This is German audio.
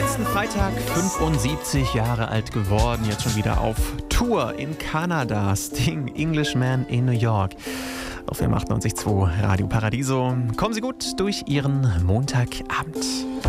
letzten Freitag 75 Jahre alt geworden, jetzt schon wieder auf Tour in Kanada. Sting, Englishman in New York. Auf FM 98.2 Radio Paradiso. Kommen Sie gut durch Ihren Montagabend.